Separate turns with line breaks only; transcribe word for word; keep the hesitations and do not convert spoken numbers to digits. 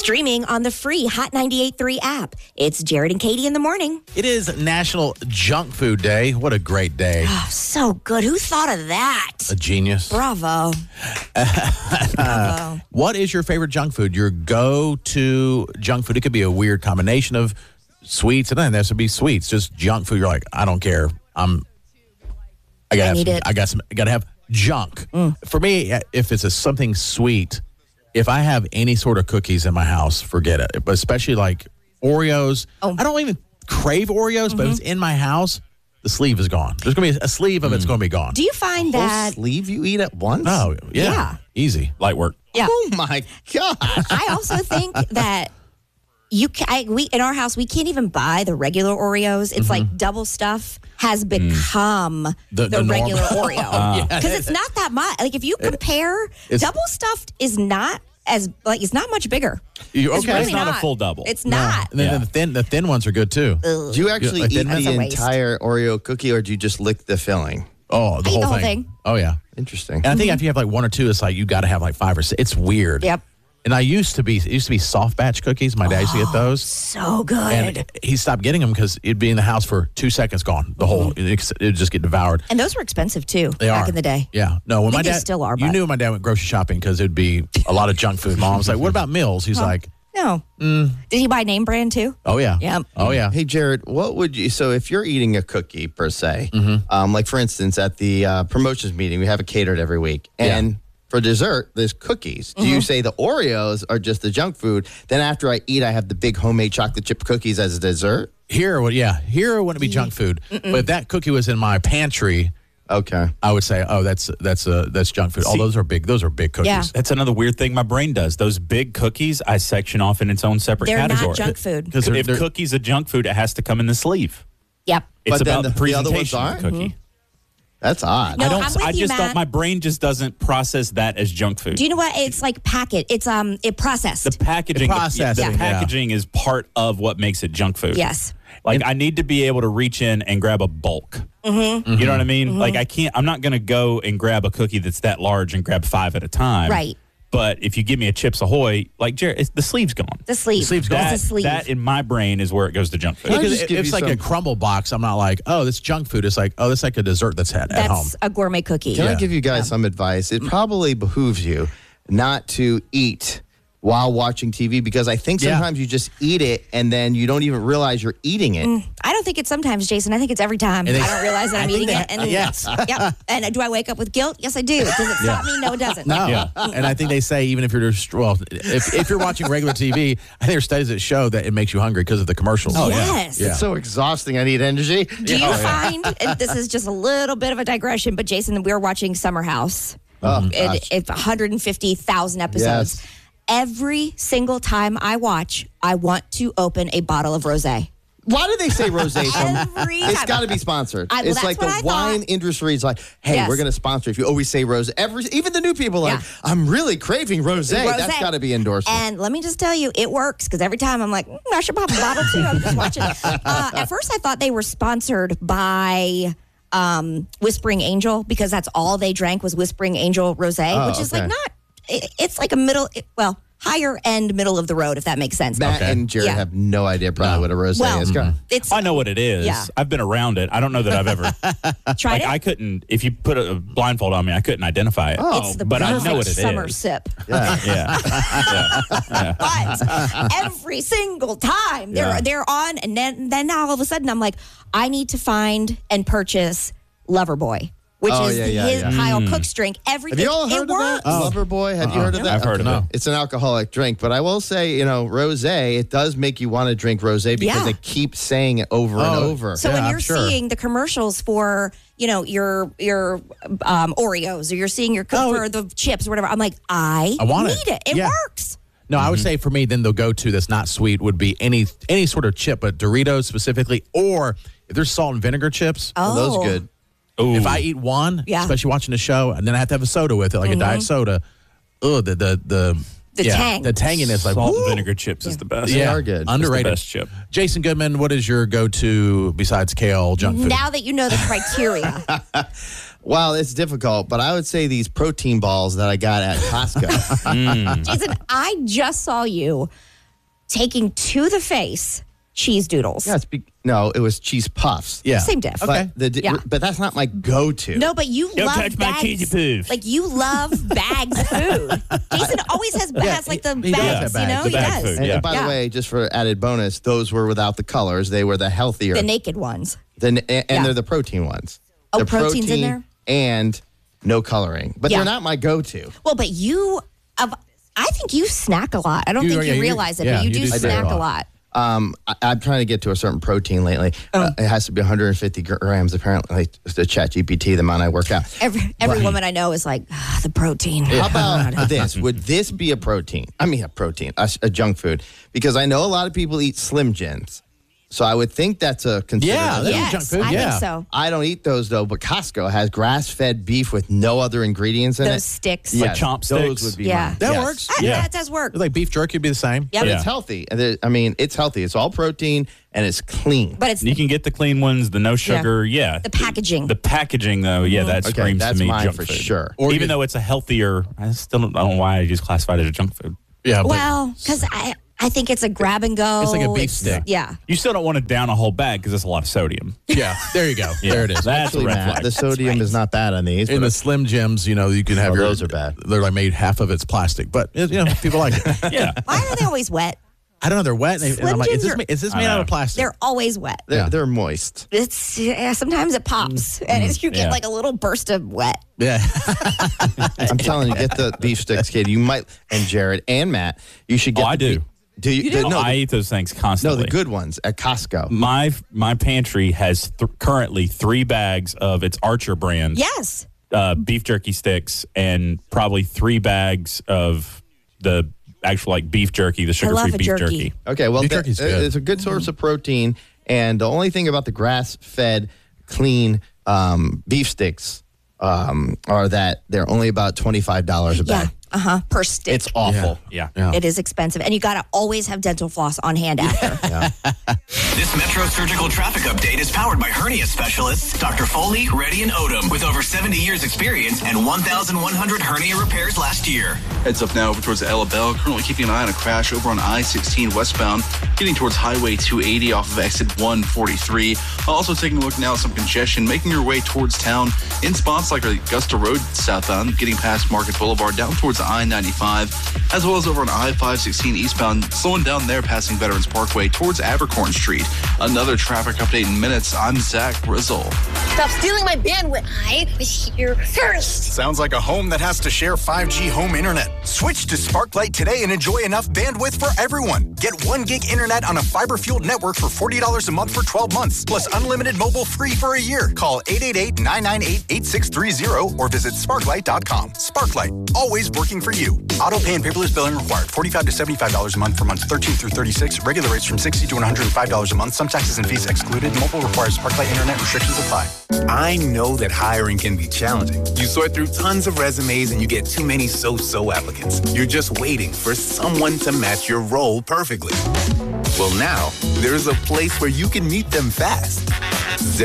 Streaming on the free Hot ninety-eight point three app. It's Jared and Katie in the morning.
It is National Junk Food Day. What a great day.
Oh, so good. Who thought of that?
A genius.
Bravo. Bravo.
What is your favorite junk food? Your go-to junk food? It could be a weird combination of sweets. It doesn't have to be sweets. Just junk food. You're like, I don't care. I'm. I gotta
I
have
need
some,
it.
I got some. I gotta have junk.
Mm.
For me, if it's a, something sweet, if I have any sort of cookies in my house, forget it. But especially like Oreos.
Oh.
I don't even crave Oreos,
Mm-hmm.
but if it's in my house, the sleeve is gone. There's gonna be a sleeve of it's gonna be gone.
Do you find
Whole
that?
sleeve you eat at once?
Oh yeah,
Yeah.
easy.
Light work.
Yeah.
Oh my God.
I also think that you can, I, we in our house we can't even buy the regular Oreos. It's like double stuff has become
The-
the,
the norm.
regular Oreo
Yeah.
because it's not that much. Like if you compare,
It's-
double stuffed is not as like it's not much bigger.
You,
It's
okay.
really
It's not a full double.
It's
No.
not.
And then
Yeah.
the thin, the thin ones are good too.
Do you actually
like
eat
that-
the
That's a waste.
entire Oreo cookie or do you just lick the filling?
Oh, the
I eat
whole,
the whole
thing.
thing.
Oh yeah.
Interesting.
And I think after you have like one or two, it's like you got to have like five or six. It's weird.
Yep.
And I used to be, it used to be soft batch cookies. My dad used to get those.
So good.
And he stopped getting them because it'd be in the house for two seconds gone. The whole, it would just get devoured.
And those were expensive too
They
back
are.
in the day.
Yeah. No, when
I
my
think they
dad,
still are,
you
but-
knew when my dad went grocery shopping because it'd be a lot of junk food. Mom was like, what about meals? He's like,
No.
Mm.
Did he buy name brand too?
oh yeah.
Yep.
Oh yeah.
Hey, Jared, what would you, so if you're eating a cookie per se,
Mm-hmm.
um, like for instance, at the uh, promotions meeting, we have it catered every week. And for dessert, there's cookies. Do
Mm-hmm.
you say the Oreos are just the junk food? Then after I eat, I have the big homemade chocolate chip cookies as a dessert?
Here, would yeah. Here wouldn't be junk food. But if that cookie was in my pantry,
Okay.
I would say, oh, that's that's uh, that's junk food. All
See-
those are big. Those are big cookies.
Yeah.
That's another weird thing my brain does. Those big cookies, I section off in its own separate
They're
category.
not junk food.
Because they're,
If
they're-
cookies are junk food, it has to come in the sleeve.
Yep.
It's
But then
about
the-
the,
the other ones
presentation of
aren't?
the cookie.
That's odd.
No,
I don't.
I'm with
I
you,
just
Matt.
don't. My brain just doesn't process that as junk food.
Do you know what? It's like packet. It's um it processed.
the packaging,
The process,
the,
yeah.
packaging is part of what makes it junk food.
Yes.
Like I need to be able to reach in and grab a bulk. Mm-hmm. You know what I mean? Like I can't. I'm not going to go and grab a cookie that's that large and grab five at a time.
Right.
But if you give me a Chips Ahoy, like Jared, it's, the sleeve's gone.
The sleeve.
The sleeve's gone.
That,
It's a sleeve.
that in my brain is where it goes to junk food.
Can I
Because
just
if
give
it's
you
like a
some-
crumble box, I'm not like, oh, that's junk food. It's like, oh, that's like a dessert that's had at home.
That's a gourmet cookie.
Can I
Yeah.
give you guys some advice? It probably behooves you not to eat while watching T V because I think
Yeah.
sometimes you just eat it and then you don't even realize you're eating it.
I don't think it's sometimes, Jason. I think it's every time.
And they-
I don't realize that
I
I'm
think
eating
they-
it. And
yes.
Yep. And do I wake up with guilt? Yes, I do. Does it stop me? No, it doesn't.
No,
Yeah.
and I think they say even if you're just well, if, if you're watching regular T V, I think there's studies that show that it makes you hungry because of the commercials.
Oh, yes.
Yeah.
It's so exhausting. I need energy.
Do you find, and this is just a little bit of a digression, but Jason, we were watching Summer House.
Oh,
It,
gosh.
it's one hundred fifty thousand episodes.
Yes.
Every single time I watch, I want to open a bottle of rosé.
Why do they say rosé? From,
Every
it's
time.
got to be sponsored.
I- well,
it's
that's
like the
what I
wine
thought.
industry is like, hey,
Yes.
we're going to sponsor if you always say rosé. Every, even the new people are like,
Yeah.
I'm really craving rosé.
Rosé.
That's got to be endorsement.
And let me just tell you, it works because every time I'm like, mm, I should pop a bottle too. I'm just watching. Uh, at first, I thought they were sponsored by um, Whispering Angel because that's all they drank was Whispering Angel rosé,
Oh,
which is
okay.
like not. It, it's like a middle, it, well, higher end, middle of the road, if that makes sense.
Matt
Okay.
and Jared
Yeah.
have no idea probably
No.
what a rosé
Well,
is. Go on.
It's
I know what it is.
Yeah.
I've been around it. I don't know that I've ever.
tried
like
it.
I couldn't. If you put a blindfold on me, I couldn't identify it.
Oh.
it's the
but I
perfect
know what it
summer
is.
sip.
Yeah.
Yeah.
But every single time they're
Yeah.
they're on, and then then now all of a sudden I'm like, I need to find and purchase Loverboy, which
Oh,
is
yeah, yeah,
his
yeah.
Kyle Cook's drink. Every
Have you all
it
heard of
works.
that? Loverboy? Have you heard of that?
I've heard of
No.
it.
It's an alcoholic drink, but I will say, you know, rosé, it does make you want to drink rosé because
Yeah.
they keep saying it over and
Oh.
over.
So
Yeah,
when
I'm
you're
sure.
seeing the commercials for, you know, your your um, Oreos, or you're seeing your
Oh.
for the chips or whatever, I'm like, I,
I want
need
it.
it. It
Yeah.
works.
No, I would say for me, then the go-to that's not sweet would be any any sort of chip, but Doritos specifically, or if there's salt and vinegar chips.
Oh,
Those good.
Ooh.
If I eat one,
Yeah.
especially watching the show, and then I have to have a soda with it, like a diet soda. Ugh, the the the
The
yeah,
tang.
the tanginess, like
Salt
woo.
and vinegar chips is the best.
They
Yeah,
are good. It's the
underrated.
best chip.
Jason Goodman, what is your go-to besides kale junk food?
Now that you know the criteria,
Well, it's difficult, but I would say these protein balls that I got at Costco.
Jason, I just saw you taking to the face cheese doodles.
Yeah, it's be- no, it was cheese puffs.
Yeah.
Same diff.
Okay.
But, the,
Yeah.
but that's not my go-to.
No, but you
Don't
love
touch my
bags.
cheesy poofs.
Like you love bags of food. Jason always has, has like the
he does
bags,
have
you
bags.
know?
The
he
bag
does.
food,
And,
yeah.
and by
Yeah.
the way, just for added bonus, those were without the colors. They were the healthier.
The naked ones.
The, and and
Yeah.
they're the protein ones.
Oh,
the
protein's in
protein
there?
And no coloring. But
Yeah.
they're not my go-to.
Well, but you, of, I think you snack a lot. I don't
You-
think
yeah,
you
you-
realize it,
yeah,
but you,
you
do
do
snack
snack
a
a
lot.
Um, I, I'm trying to get to a certain protein lately.
Oh.
Uh, it has to be one hundred fifty grams, apparently, like the chat G P T, the amount I work out.
Every every woman I know is like, ah, the protein.
How about this? Would this be a protein? I mean, a protein, a, a junk food. Because I know a lot of people eat Slim Jims. So I would think that's a considered.
Yeah, that's
Yes,
junk food,
I
yeah.
think so.
I don't eat those though, but Costco has grass-fed beef with no other ingredients in
Those
it.
sticks.
Like
Yes,
chomp
those
sticks?
would be
Yeah.
mine.
That
Yes.
works.
Ah,
Yeah.
That does work.
Like beef jerky would be the same.
Yep.
But
Yeah.
it's healthy. And there- I mean, it's healthy. It's all protein and it's clean.
But it's
You can get the clean ones, the no sugar. Yeah.
the packaging.
The packaging, though, yeah, that
Okay,
screams
that's
to me
mine
junk
for
food.
sure.
Or
Even
you-
though it's a healthier, I still don't, I don't know why I just classified it as junk food.
Yeah. But
well, because I, I think it's a grab and go.
It's like a beef stick.
Yeah.
You still don't want to down a whole bag because that's a lot of sodium.
yeah, there you go. There it is.
That's
Actually,
a red
Matt,
flag.
the sodium
right.
is not bad on these.
In
but
the Slim Jims, you know, you can have
Oh,
your.
those are bad.
They're like made half of it's plastic, but you know, people like it.
yeah.
Why are they always wet?
I don't know. They're wet, and, and
Slim
I'm like, is
Jims
this,
are-
ma- is this
I
made out
know.
of plastic?
They're always wet.
they're,
Yeah.
they're moist.
It's yeah, sometimes it pops and it's, you get
Yeah.
like a little burst of wet.
yeah.
I'm telling you, get the beef sticks, kid. You might, and Jared and Matt, you should get.
Oh, I
the
do.
be- Do you?
You do?
the- no,
I
the,
eat those things
no,
constantly.
the good ones at Costco.
My my pantry has th- currently three bags of its Archer brand
Yes.
uh, beef jerky sticks and probably three bags of the actual like beef jerky, the
love
sugar-free
a
beef
jerky.
jerky.
Okay, well,
Beef
that-
jerky's good.
it's a good source of protein. And the only thing about the grass-fed, clean um, beef sticks um, are that they're only about twenty-five dollars a
Yeah.
bag.
Uh huh. Per stick.
It's awful.
Yeah.
Yeah.
It is expensive. And you got to always have dental floss on hand after.
This Metro Surgical Traffic Update is powered by hernia specialists Doctor Foley, Reddy, and Odom with over seventy years experience and one thousand one hundred hernia repairs last year.
Heads up now over towards Alabama. Currently keeping an eye on a crash over on I sixteen westbound, getting towards Highway two eighty off of exit one forty-three. Also taking a look now at some congestion, making your way towards town in spots like Augusta Road southbound, getting past Market Boulevard down towards I ninety-five, as well as over on I five sixteen eastbound, slowing down there passing Veterans Parkway towards Abercorn Street. Another traffic update in minutes. I'm Zach Rizzle.
Stop stealing my bandwidth. I was here first.
Sounds like a home that has to share five G home internet. Switch to Sparklight today and enjoy enough bandwidth for everyone. Get one gig internet on a fiber-fueled network for forty dollars a month for twelve months, plus unlimited mobile free for a year. Call eight eight eight, nine nine eight, eight six three zero or visit sparklight dot com. Sparklight, always working for you. Auto pay and paperless billing required. forty-five to seventy-five dollars a month for months thirteen through thirty-six. Regular rates from sixty to one hundred five dollars a month. Some taxes and fees excluded. Mobile requires Sparklight internet. Restrictions apply.
I know that hiring can be challenging. You sort through tons of resumes and you get too many so-so applicants. You're just waiting for someone to match your role perfectly. Well, now there's a place where you can meet them fast.